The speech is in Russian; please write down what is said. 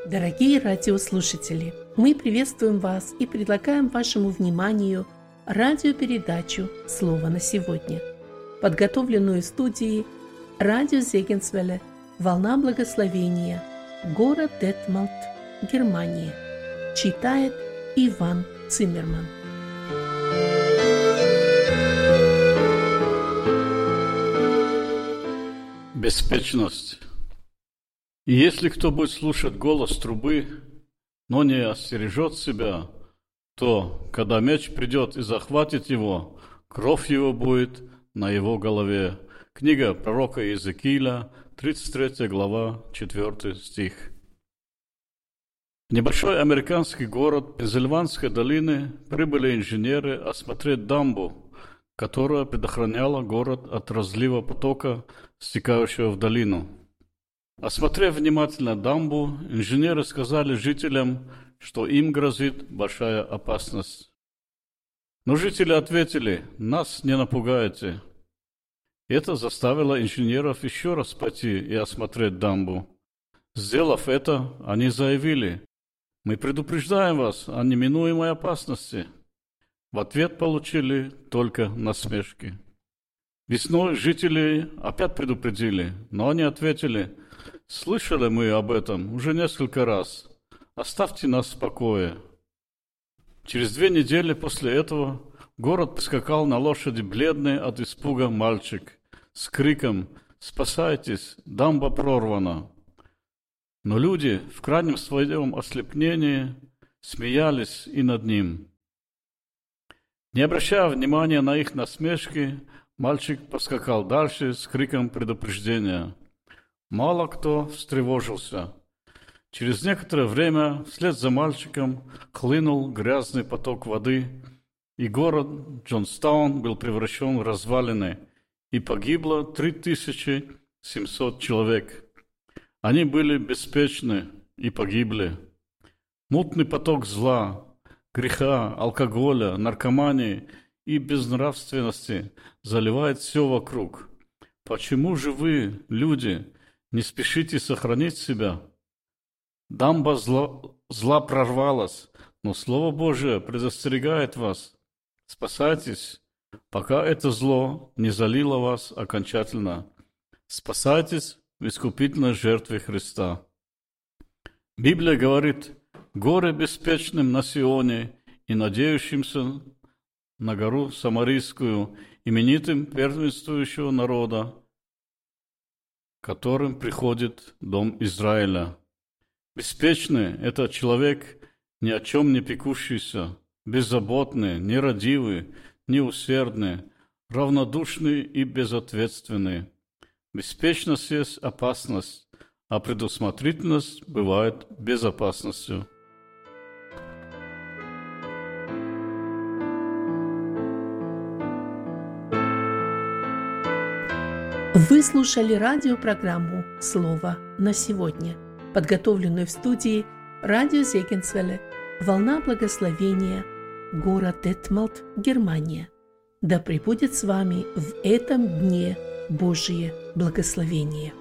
Дорогие радиослушатели, мы приветствуем вас и предлагаем вашему вниманию радиопередачу «Слово на сегодня», подготовленную в студии радио Зегенсвелле «Волна благословения», город Детмалт, Германия. Читает Иван Циммерман. Беспечность. И если кто будет слушать голос трубы, но не остережет себя, то, когда меч придет и захватит его, кровь его будет на его голове. Книга пророка Иезекииля, 33 глава, 4 стих. В небольшой американский город Пенсильванской долины прибыли инженеры осмотреть дамбу, которая предохраняла город от разлива потока, стекающего в долину. Осмотрев внимательно дамбу, инженеры сказали жителям, что им грозит большая опасность. Но жители ответили: «Нас не напугаете». Это заставило инженеров еще раз пойти и осмотреть дамбу. Сделав это, они заявили: «Мы предупреждаем вас о неминуемой опасности». В ответ получили только насмешки. Весной жители опять предупредили, но они ответили: «Слышали мы об этом уже несколько раз. Оставьте нас в покое». Через 2 недели после этого в город поскакал на лошади бледный от испуга мальчик с криком: «Спасайтесь, дамба прорвана!». Но люди в крайнем своем ослеплении смеялись и над ним. Не обращая внимания на их насмешки, мальчик поскакал дальше с криком предупреждения. Мало кто встревожился. Через некоторое время вслед за мальчиком хлынул грязный поток воды, и город Джонстаун был превращен в развалины, и погибло 3700 человек. Они были беспечны и погибли. Мутный поток зла, греха, алкоголя, наркомании и безнравственности заливает все вокруг. Почему же вы, люди, не спешите сохранить себя? Дамба зла прорвалась, но Слово Божие предостерегает вас. Спасайтесь, пока это зло не залило вас окончательно. Спасайтесь в искупительной жертве Христа. Библия говорит: «Горе беспечным на Сионе и надеющимся на гору Самарийскую, именитым первенствующего народа, которым приходит дом Израиля». Беспечный – это человек, ни о чем не пекущийся, беззаботный, нерадивый, неусердный, равнодушный и безответственный. Беспечность есть опасность, а предусмотрительность бывает безопасностью. Вы слушали радиопрограмму «Слово на сегодня», подготовленную в студии радио Зегенсвелле «Волна благословения», город Детмалт, Германия. Да пребудет с вами в этом дне Божие благословение.